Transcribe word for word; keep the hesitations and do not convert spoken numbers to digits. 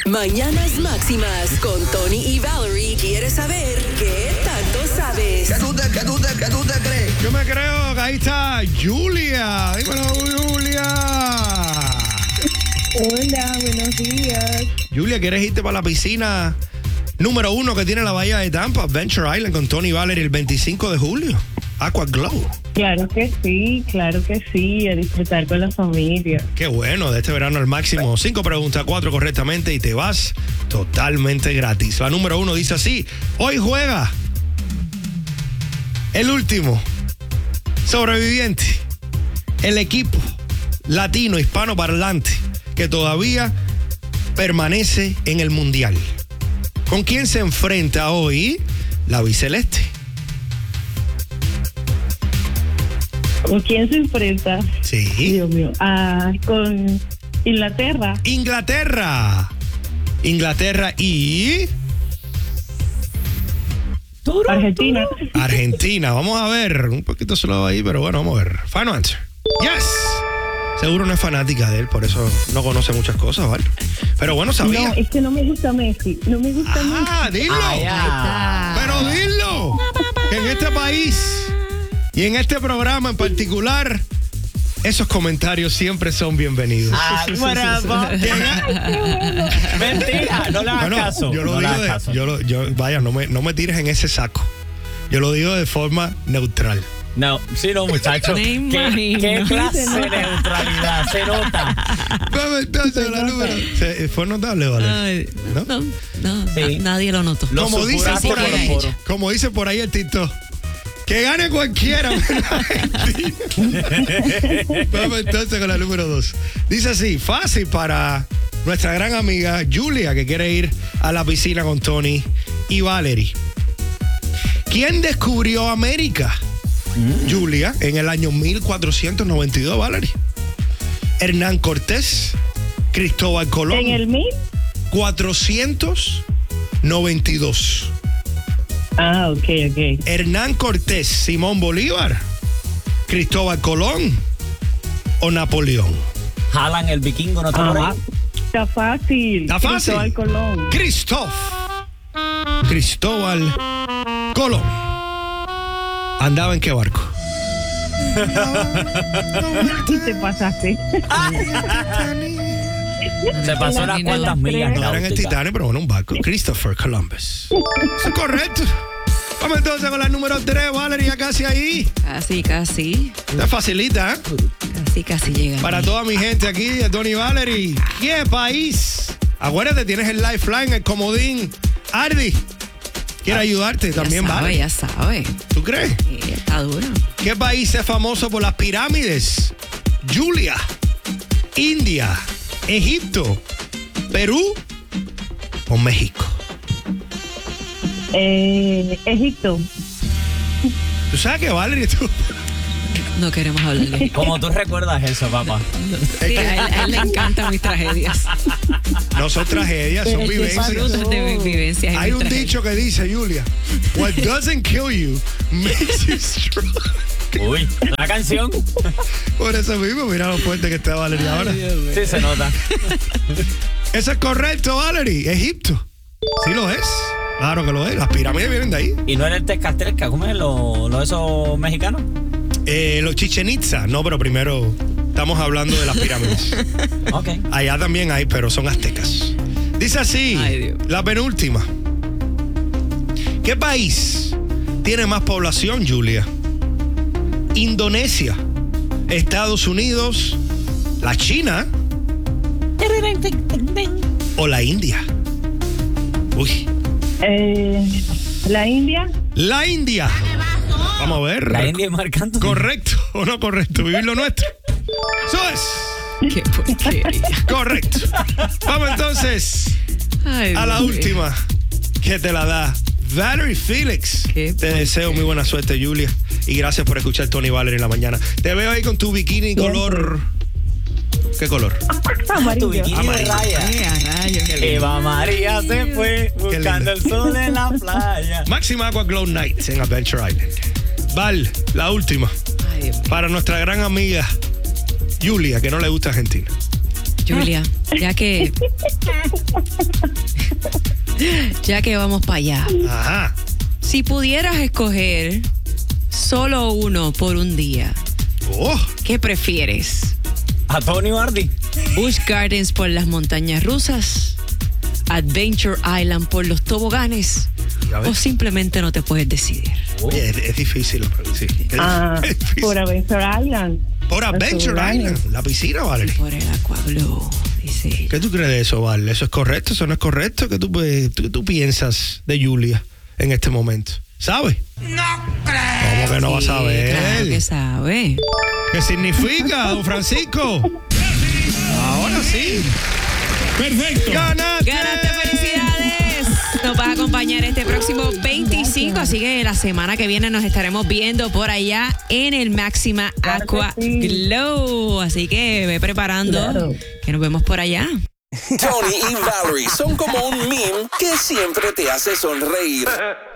Mañanas Máximas con Tony y Valerie. ¿Quieres saber qué tanto sabes? ¿Qué tú te, qué tú te, qué tú te crees? Yo me creo que ahí está Julia. Dímelo, Julia. Hola, buenos días. Julia, ¿quieres irte para la piscina número uno que tiene la bahía de Tampa, Adventure Island, con Tony y Valerie el veinticinco de julio? Aqua Glow. Claro que sí, claro que sí, a disfrutar con la familia. Qué bueno, de este verano al máximo. Cinco preguntas, cuatro correctamente y te vas totalmente gratis. La número uno dice así: hoy juega el último sobreviviente, el equipo latino hispano parlante que todavía permanece en el mundial. ¿Con quién se enfrenta hoy la biceleste? ¿Con quién se enfrenta? Sí. Dios mío. Ah, con Inglaterra. Inglaterra. Inglaterra y... Argentina. Argentina. Vamos a ver. Un poquito solo ahí, pero bueno, vamos a ver. Final answer. Yes. Seguro no es fanática de él, por eso no conoce muchas cosas, ¿vale? Pero bueno, sabía. No, es que no me gusta Messi. No me gusta Messi. Ah, dilo. Ay, ay. Pero dilo. Que en este país y en este programa en particular, esos comentarios siempre son bienvenidos. Ay, bravo. Mentira, no le hagas Bueno, caso. yo lo no le digo hagas de, caso. yo lo, yo, vaya, no me, no me tires en ese saco. Yo lo digo de forma neutral. No, sí, no, muchacho. Me ¿Qué, imagino. qué clase de neutralidad? Se nota. Vamos entonces, la número. Se- ¿Fue notable, vale? Ay, ¿No? no, no, Sí. na- nadie lo notó. Lo Como dice supuraste por por ahí, poro. como dice por ahí el TikTok, que gane cualquiera. Vamos entonces con la número dos. Dice así: fácil para nuestra gran amiga Julia, que quiere ir a la piscina con Tony y Valerie. ¿Quién descubrió América? Mm. Julia, en el año mil cuatrocientos noventa y dos, Valerie. Hernán Cortés, Cristóbal Colón. ¿En el mil? cuatrocientos noventa y dos. Ah, ok, ok. Hernán Cortés, Simón Bolívar, Cristóbal Colón o Napoleón. Jalan el vikingo, ¿no está por Ajá. ahí? Está fácil. Está fácil. Cristóbal Colón. Cristóbal. Cristóbal Colón. ¿Andaba en qué barco? Y te pasaste. Se pasó unas cuantas millas. No era en el náuticas. Titanic, pero bueno, un barco. Christopher Columbus. Eso es correcto. Vamos entonces con la número tres, Valerie, ya casi ahí. Casi, casi, Está facilita, ¿eh? casi, casi llegan. Para toda mi gente aquí de Tony Valerie. ¿Qué país? Acuérdate, tienes el lifeline, el comodín. Ardi, quiere ayudarte ya también, sabe, ¿vale? ya sabe. ¿Tú crees? Sí, está duro. ¿Qué país es famoso por las pirámides? Julia, India, Egipto, Perú o México. Eh, Egipto. ¿Tú sabes qué, Valerie? Tú? No queremos hablarle. Como tú recuerdas eso, papá. Sí, a él, a él le encantan mis tragedias. No son tragedias, son Pero ¿qué vivencias. pasó? De mis vivencias. y Hay mis un tragedias. dicho que dice, Julia, what doesn't kill you makes you strong. Uy, la canción. Por eso mismo, mira lo fuerte que está Valerie ahora. Sí, se nota. Eso es correcto, Valerie. Egipto. Sí lo es. Claro que lo es. Las pirámides vienen de ahí. ¿Y no era el Tezcatlipoca? ¿Cómo es lo, lo de esos mexicanos? Eh, los Chichen Itza. No, pero primero estamos hablando de las pirámides. Ok. Allá también hay, pero son aztecas. Dice así, Ay, Dios. la penúltima. ¿Qué país tiene más población, Julia? Indonesia, Estados Unidos, la China o la India. Uy, Eh, la India. la India. Vamos a ver. La India marcando. ¿Correcto o no correcto? Vivir lo nuestro. Eso es. Qué porquería. Correcto. Vamos entonces Ay, a la Dios mío. última que te la da Valerie Felix. Qué Te deseo muy buena suerte, Julia. Y gracias por escuchar Tony Valerie en la mañana. Te veo ahí con tu bikini color. ¿Qué color? Tu Amarillo. bikini de Amarillo. raya. Eh, a rayos, qué lindo. Eva María se fue buscando el sol en la playa. Máxima Aqua Glow Nights en Adventure Island. Val, la última. Ay, Dios mío. Para nuestra gran amiga Julia, que no le gusta Argentina. Julia, ya que. Ya que vamos para allá. Ajá. Si pudieras escoger solo uno por un día, Oh, ¿qué prefieres? A Tony Hardy. Busch Gardens por las montañas rusas, Adventure Island por los toboganes, a ver. o simplemente no te puedes decidir. Oye, es, es difícil, pero sí. Es, Ah, es difícil. por Adventure Island. Por Adventure Island. Island, la piscina, Valerie. Por el Aqua Blue, dice. ¿Qué tú crees de eso, Val? ¿Eso es correcto? ¿Eso no es correcto? ¿Qué tú, pues, tú, tú piensas de Julia en este momento? ¿Sabes? No creo. ¿Cómo que no vas a ver? Claro que sabe. ¿Qué significa, don Francisco? Ahora sí. Perfecto. ¡Ganaste! ¡Ganaste! ¡Felicidades! Nos vas a acompañar este próximo veinticinco, así que la semana que viene nos estaremos viendo por allá en el Máxima Claro que Aqua sí. Glow. Así que ve preparando, Claro. que nos vemos por allá. Tony y Valerie son como un meme que siempre te hace sonreír.